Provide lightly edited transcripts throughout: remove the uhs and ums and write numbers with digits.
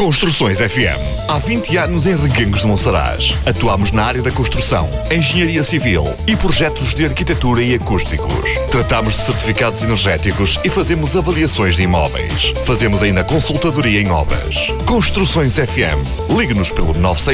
Construções FM. Há 20 anos em Reguengos de Monsaraz. Atuamos na área da construção, engenharia civil e projetos de arquitetura e acústicos. Tratamos de certificados energéticos e fazemos avaliações de imóveis. Fazemos ainda consultadoria em obras. Construções FM. Ligue-nos pelo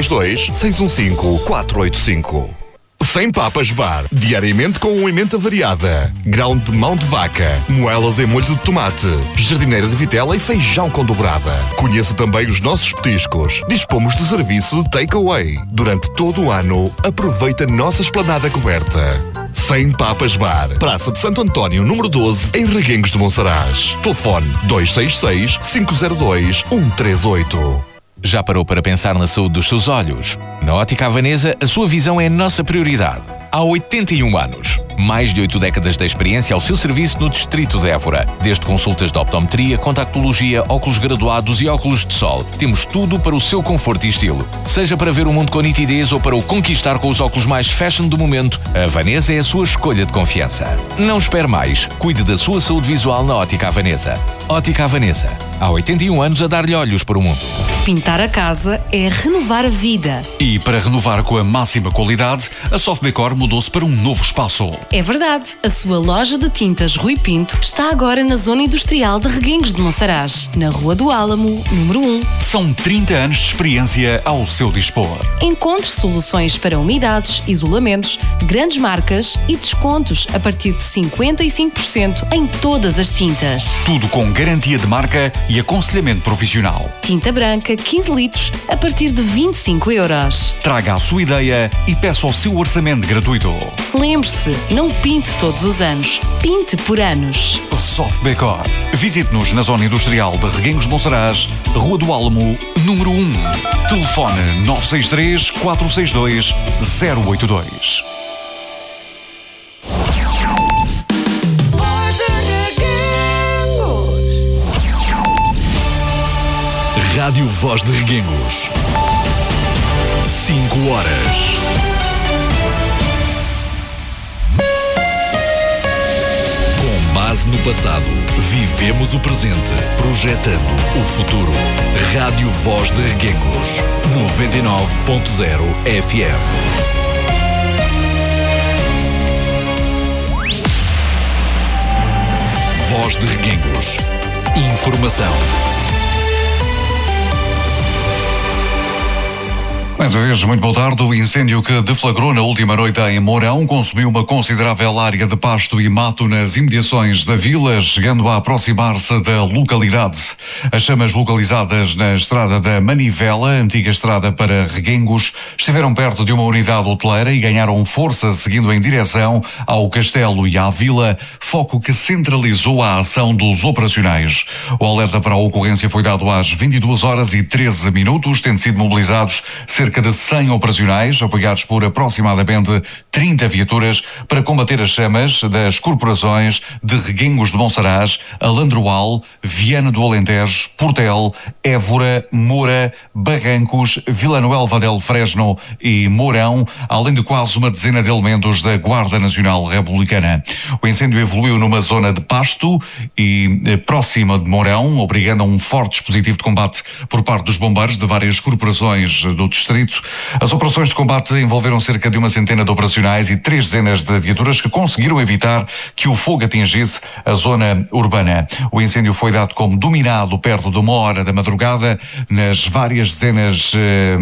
962-615-485. Sem Papas Bar, diariamente com uma emenda variada, grão de mão de vaca, moelas em molho de tomate, jardineira de vitela e feijão com dobrada. Conheça também os nossos petiscos. Dispomos de serviço de take-away. Durante todo o ano, aproveita a nossa esplanada coberta. Sem Papas Bar, Praça de Santo António, número 12, em Reguengos de Monsaraz. Telefone 266-502-138. Já parou para pensar na saúde dos seus olhos? Na Ótica Havanesa, a sua visão é a nossa prioridade. Há 81 anos. Mais de 8 décadas de experiência ao seu serviço no distrito de Évora. Desde consultas de optometria, contactologia, óculos graduados e óculos de sol. Temos tudo para o seu conforto e estilo. Seja para ver o mundo com nitidez ou para o conquistar com os óculos mais fashion do momento, a Havanesa é a sua escolha de confiança. Não espere mais. Cuide da sua saúde visual na Ótica Havanesa. Ótica Havanesa. Há 81 anos a dar-lhe olhos para o mundo. Pintar a casa é renovar a vida. E para renovar com a máxima qualidade, a Softdecor mudou-se para um novo espaço. É verdade. A sua loja de tintas Rui Pinto está agora na zona industrial de Reguengos de Monsaraz, na Rua do Álamo, número 1. São 30 anos de experiência ao seu dispor. Encontre soluções para umidades, isolamentos, grandes marcas e descontos a partir de 55% em todas as tintas. Tudo com garantia de marca e aconselhamento profissional. Tinta branca 15 litros a partir de 25€. Traga a sua ideia e peça o seu orçamento gratuito. Lembre-se, não pinte todos os anos, pinte por anos. Softdecor. Visite-nos na zona industrial de Reguengos de Monsaraz, Rua do Álamo, número 1. Telefone 963-462-082. Rádio Voz de Reguengos. 5 horas. Com base no passado, vivemos o presente, projetando o futuro. Rádio Voz de Reguengos. 99.0 FM. Voz de Reguengos. Informação. Mais uma vez, muito boa tarde. O incêndio que deflagrou na última noite em Mourão consumiu uma considerável área de pasto e mato nas imediações da vila, chegando a aproximar-se da localidade. As chamas localizadas na estrada da Manivela, antiga estrada para Reguengos, estiveram perto de uma unidade hoteleira e ganharam força seguindo em direção ao castelo e à vila, foco que centralizou a ação dos operacionais. O alerta para a ocorrência foi dado às 22h13, tendo sido mobilizados cerca de 100 operacionais, apoiados por aproximadamente 30 viaturas, para combater as chamas das corporações de Reguengos de Monsaraz, Alandroal, Viana do Alentejo, Portel, Évora, Moura, Barrancos, Vila Noel del Fresno e Mourão, além de quase uma dezena de elementos da Guarda Nacional Republicana. O incêndio evoluiu numa zona de pasto e próxima de Mourão, obrigando a um forte dispositivo de combate por parte dos bombeiros de várias corporações do distrito. As operações de combate envolveram cerca de uma centena de operacionais e 3 dezenas de viaturas que conseguiram evitar que o fogo atingisse a zona urbana. O incêndio foi dado como dominado perto de 1h da madrugada. As várias dezenas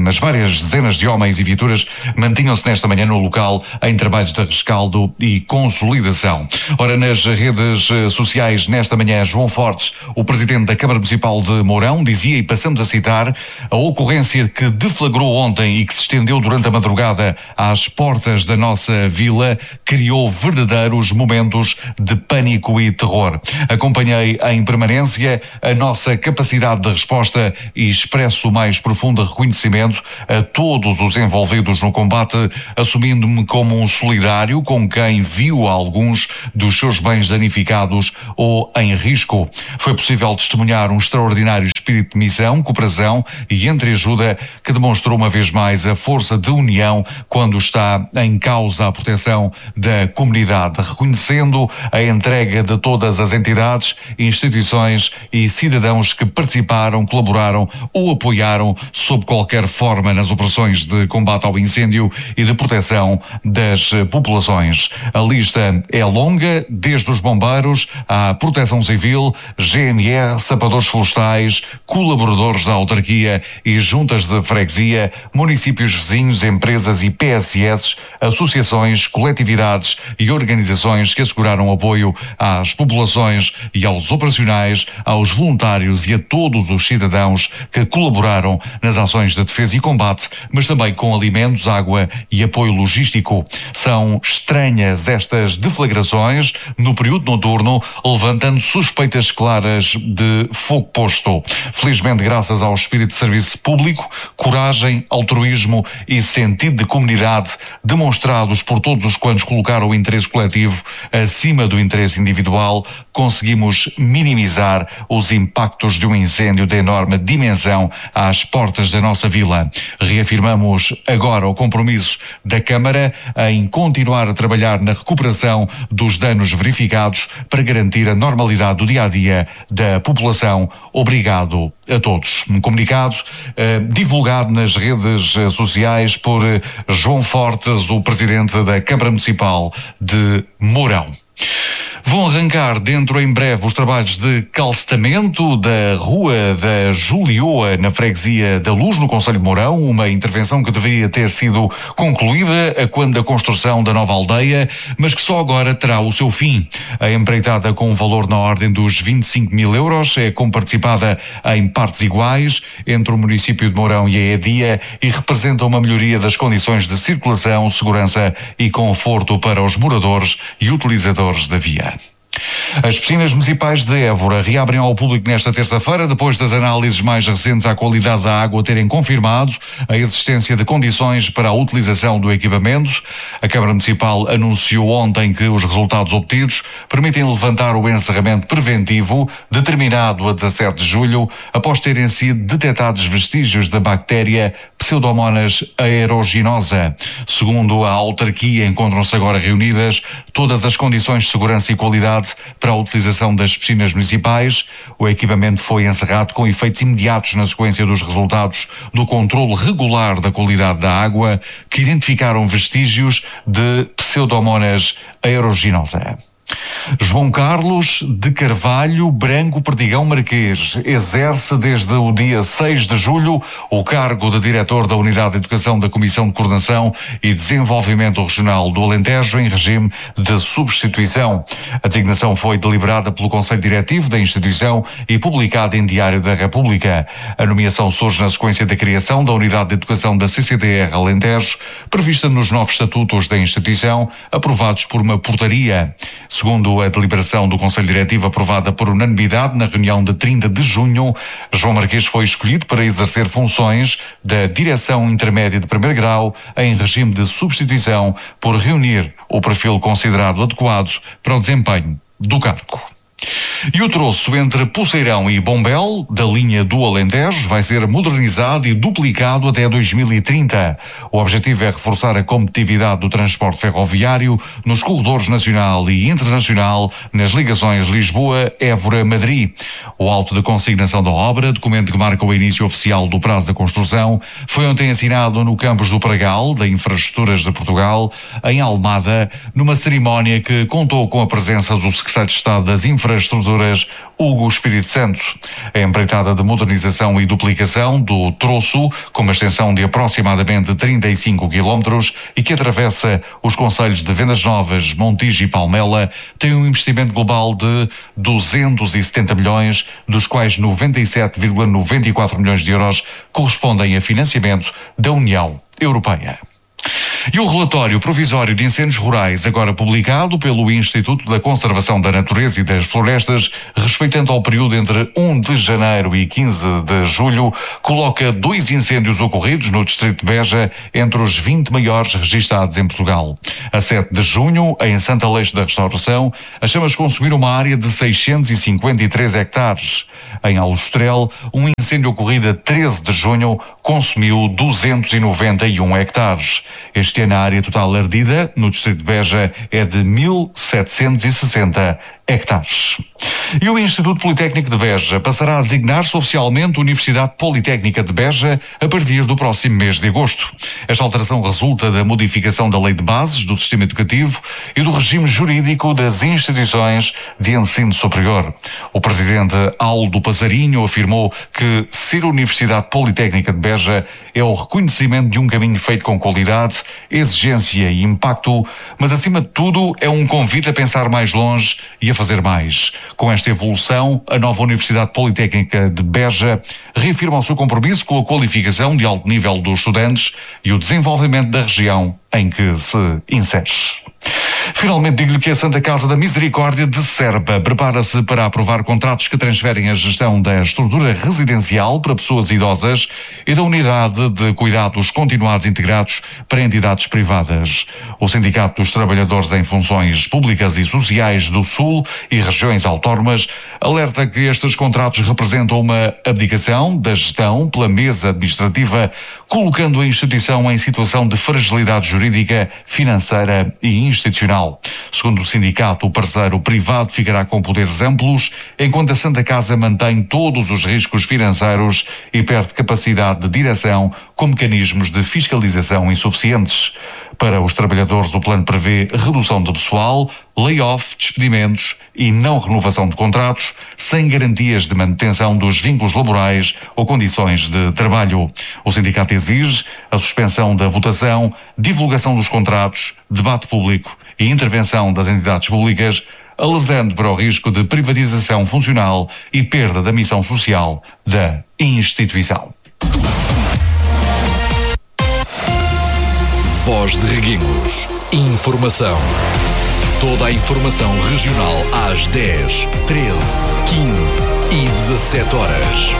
de homens e viaturas mantinham-se nesta manhã no local em trabalhos de rescaldo e consolidação. Ora, nas redes sociais nesta manhã, João Fortes, o presidente da Câmara Municipal de Mourão, dizia, e passamos a citar, a ocorrência que deflagrou ontem e que se estendeu durante a madrugada às portas da nossa vila, criou verdadeiros momentos de pânico e terror. Acompanhei em permanência a nossa capacidade de resposta e expresso o mais profundo reconhecimento a todos os envolvidos no combate, assumindo-me como um solidário com quem viu alguns dos seus bens danificados ou em risco. Foi possível testemunhar um extraordinário espírito de missão, cooperação e entreajuda que demonstrou uma uma vez mais a força de união quando está em causa a proteção da comunidade, reconhecendo a entrega de todas as entidades, instituições e cidadãos que participaram, colaboraram ou apoiaram sob qualquer forma nas operações de combate ao incêndio e de proteção das populações. A lista é longa, desde os bombeiros à Proteção Civil, GNR, sapadores florestais, colaboradores da autarquia e juntas de freguesia, municípios vizinhos, empresas e PSS, associações, coletividades e organizações que asseguraram apoio às populações e aos operacionais, aos voluntários e a todos os cidadãos que colaboraram nas ações de defesa e combate, mas também com alimentos, água e apoio logístico. São estranhas estas deflagrações no período noturno, levantando suspeitas claras de fogo posto. Felizmente, graças ao espírito de serviço público, coragem, altruísmo e sentido de comunidade demonstrados por todos os quantos colocaram o interesse coletivo acima do interesse individual, conseguimos minimizar os impactos de um incêndio de enorme dimensão às portas da nossa vila. Reafirmamos agora o compromisso da Câmara em continuar a trabalhar na recuperação dos danos verificados para garantir a normalidade do dia-a-dia da população. Obrigado a todos. Um comunicado divulgado nas redes sociais por João Fortes, o presidente da Câmara Municipal de Mourão. Vão arrancar dentro em breve os trabalhos de calcetamento da Rua da Julioa, na freguesia da Luz, no concelho de Mourão, uma intervenção que deveria ter sido concluída a quando da construção da nova aldeia, mas que só agora terá o seu fim. A empreitada, com um valor na ordem dos 25 mil euros, é comparticipada em partes iguais entre o município de Mourão e a EDIA e representa uma melhoria das condições de circulação, segurança e conforto para os moradores e utilizadores da via. As piscinas municipais de Évora reabrem ao público nesta terça-feira, depois das análises mais recentes à qualidade da água terem confirmado a existência de condições para a utilização do equipamento. A Câmara Municipal anunciou ontem que os resultados obtidos permitem levantar o encerramento preventivo determinado a 17 de julho, após terem sido detectados vestígios da bactéria Pseudomonas aeruginosa. Segundo a autarquia, encontram-se agora reunidas todas as condições de segurança e qualidade para a utilização das piscinas municipais. O equipamento foi encerrado com efeitos imediatos na sequência dos resultados do controle regular da qualidade da água, que identificaram vestígios de Pseudomonas aeruginosa. João Carlos de Carvalho Branco Perdigão Marquês exerce desde o dia 6 de julho o cargo de diretor da Unidade de Educação da Comissão de Coordenação e Desenvolvimento Regional do Alentejo em regime de substituição. A designação foi deliberada pelo Conselho Diretivo da instituição e publicada em Diário da República. A nomeação surge na sequência da criação da Unidade de Educação da CCDR Alentejo, prevista nos novos estatutos da instituição, aprovados por uma portaria. Segundo a deliberação do Conselho Diretivo aprovada por unanimidade na reunião de 30 de junho, João Marquês foi escolhido para exercer funções da Direção Intermédia de Primeiro Grau em regime de substituição por reunir o perfil considerado adequado para o desempenho do cargo. E o troço entre Poceirão e Bombel, da linha do Alentejo, vai ser modernizado e duplicado até 2030. O objetivo é reforçar a competitividade do transporte ferroviário nos corredores nacional e internacional nas ligações Lisboa-Évora-Madrid. O auto de consignação da obra, documento que marca o início oficial do prazo da construção, foi ontem assinado no campus do Pragal, da Infraestruturas de Portugal, em Almada, numa cerimónia que contou com a presença do Secretário de Estado das Infraestruturas, Hugo Espírito Santo. A empreitada de modernização e duplicação do troço, com uma extensão de aproximadamente 35 km e que atravessa os concelhos de Vendas Novas, Montijo e Palmela, tem um investimento global de 270 milhões, dos quais 97,94 milhões de euros correspondem a financiamento da União Europeia. E o relatório provisório de incêndios rurais, agora publicado pelo Instituto da Conservação da Natureza e das Florestas, respeitando ao período entre 1 de janeiro e 15 de julho, coloca 2 incêndios ocorridos no distrito de Beja entre os 20 maiores registados em Portugal. A 7 de junho, em Santa Leixo da Restauração, as chamas consumiram uma área de 653 hectares. Em Aljustrel, um incêndio ocorrido a 13 de junho consumiu 291 hectares. Este ano a área total ardida no distrito de Beja é de 1.760 hectares. E o Instituto Politécnico de Beja passará a designar-se oficialmente Universidade Politécnica de Beja a partir do próximo mês de agosto. Esta alteração resulta da modificação da Lei de Bases do Sistema Educativo e do regime jurídico das instituições de ensino superior. O presidente Aldo Passarinho afirmou que ser Universidade Politécnica de Beja é o reconhecimento de um caminho feito com qualidade, exigência e impacto, mas acima de tudo é um convite a pensar mais longe e a fazer mais. Com esta evolução, a nova Universidade Politécnica de Beja reafirma o seu compromisso com a qualificação de alto nível dos estudantes e o desenvolvimento da região em que se insere. Finalmente, digo-lhe que a Santa Casa da Misericórdia de Serpa prepara-se para aprovar contratos que transferem a gestão da estrutura residencial para pessoas idosas e da unidade de cuidados continuados integrados para entidades privadas. O Sindicato dos Trabalhadores em Funções Públicas e Sociais do Sul e regiões autónomas alerta que estes contratos representam uma abdicação da gestão pela mesa administrativa, colocando a instituição em situação de fragilidade jurídica, financeira e institucional. Segundo o sindicato, o parceiro privado ficará com poderes amplos, enquanto a Santa Casa mantém todos os riscos financeiros e perde capacidade de direção com mecanismos de fiscalização insuficientes. Para os trabalhadores, o plano prevê redução de pessoal, layoff, despedimentos e não renovação de contratos, sem garantias de manutenção dos vínculos laborais ou condições de trabalho. O sindicato exige a suspensão da votação, divulgação dos contratos, debate público e intervenção das entidades públicas, alertando para o risco de privatização funcional e perda da missão social da instituição. Voz de Reguengos. Informação. Toda a informação regional às 10, 13, 15 e 17 horas.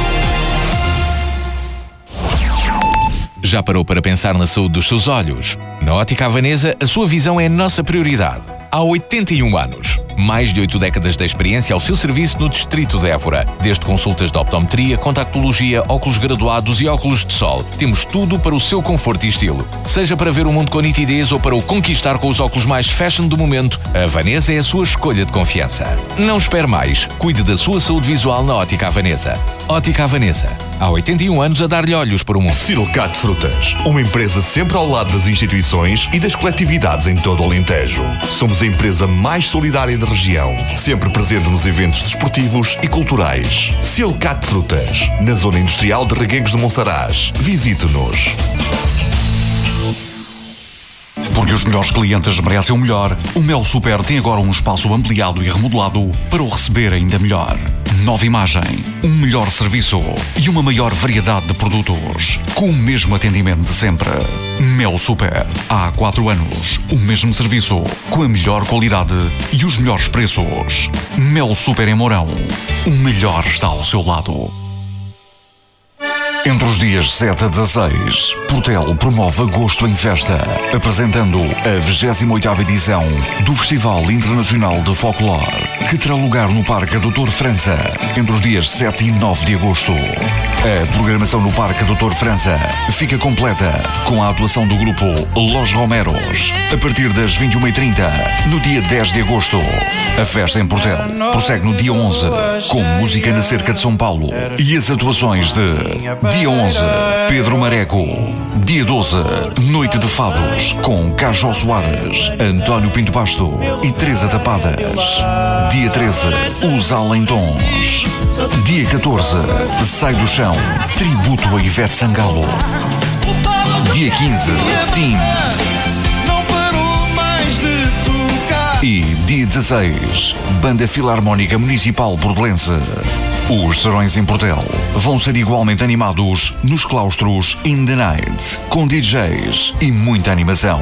Já parou para pensar na saúde dos seus olhos? Na Ótica Havanesa, a sua visão é a nossa prioridade. Há 81 anos, mais de 8 décadas de experiência ao seu serviço no distrito de Évora. Desde consultas de optometria, contactologia, óculos graduados e óculos de sol. Temos tudo para o seu conforto e estilo. Seja para ver o mundo com nitidez ou para o conquistar com os óculos mais fashion do momento, a Havanesa é a sua escolha de confiança. Não espere mais. Cuide da sua saúde visual na Ótica Havanesa. Ótica Havanesa. Há 81 anos a dar-lhe olhos para o mundo. Silcat Frutas. Uma empresa sempre ao lado das instituições e das coletividades em todo o Alentejo. Somos a empresa mais solidária da região, sempre presente nos eventos desportivos e culturais. Silcat Frutas, na zona industrial de Reguengos de Monsaraz. Visite-nos. Porque os melhores clientes merecem o melhor, o Mel Super tem agora um espaço ampliado e remodelado para o receber ainda melhor. Nova imagem, um melhor serviço e uma maior variedade de produtos, com o mesmo atendimento de sempre. Mel Super, há 4 anos, o mesmo serviço, com a melhor qualidade e os melhores preços. Mel Super em Mourão, o melhor está ao seu lado. Entre os dias 7 a 16, Portel promove Agosto em Festa, apresentando a 28ª edição do Festival Internacional de Folclore, que terá lugar no Parque Doutor França, entre os dias 7 e 9 de agosto. A programação no Parque Doutor França fica completa com a atuação do grupo Los Romeros, a partir das 21h30, no dia 10 de agosto. A festa em Portel prossegue no dia 11, com música na Cerca de São Paulo e as atuações de dia 11, Pedro Mareco. Dia 12, Noite de Fados, com Cajó Soares, António Pinto Basto e Teresa Tapadas. Dia 13, Os Alentons. Dia 14, Sai do Chão, tributo a Ivete Sangalo. Dia 15, Tim. E dia 16, Banda Filarmónica Municipal Portelense. Os serões em Portel vão ser igualmente animados nos claustros In The Night, com DJs e muita animação.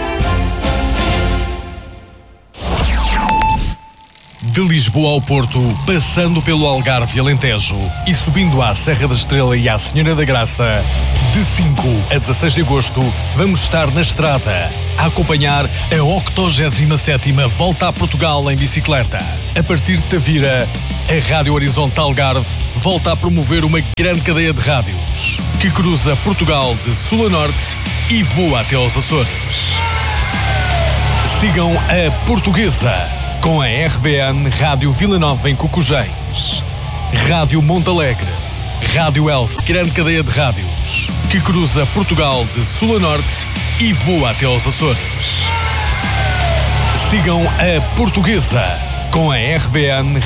De Lisboa ao Porto, passando pelo Algarve e Alentejo e subindo à Serra da Estrela e à Senhora da Graça, de 5 a 16 de agosto, vamos estar na estrada a acompanhar a 87ª Volta a Portugal em bicicleta. A partir de Tavira, a Rádio Horizonte Algarve volta a promover uma grande cadeia de rádios. que cruza Portugal de sul a norte e voa até aos Açores. Sigam a Portuguesa com a RVN Rádio Vila Nova em Cocujães, Rádio Montalegre, Rádio Elf, grande cadeia de rádios, que cruza Portugal de sul a norte e voa até aos Açores. Sigam a Portuguesa com a RVN